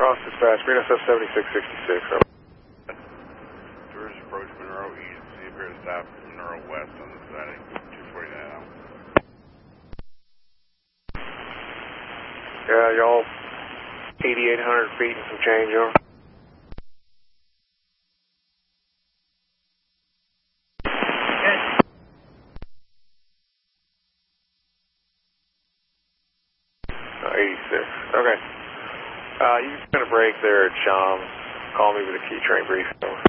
Cross dispatch, Green SF 7666. Tourist approach Monroe East. See appear to stop Monroe West on the siding. 249 out. Yeah, y'all 8,800 feet and some change over. Oh, 86. Okay. You're just going to break there at Shams. Call me with a key train brief.